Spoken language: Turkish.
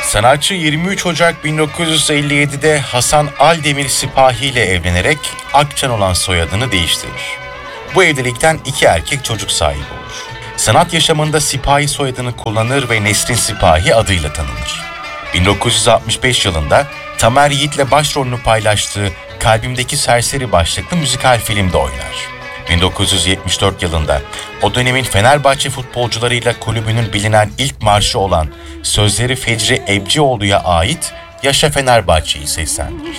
Sanatçı 23 Ocak 1957'de Hasan Aldemir Sipahi ile evlenerek Akçan olan soyadını değiştirir. Bu evlilikten 2 erkek çocuk sahibi olur. Sanat yaşamında Sipahi soyadını kullanır ve Nesrin Sipahi adıyla tanınır. 1965 yılında Tamer Yiğit'le başrolünü paylaştığı Kalbimdeki Serseri başlıklı müzikal filmde oynar. 1974 yılında o dönemin Fenerbahçe futbolcularıyla kulübünün bilinen ilk marşı olan sözleri Fecri Ebcioğlu'ya ait Yaşa Fenerbahçe'yi seslendirir.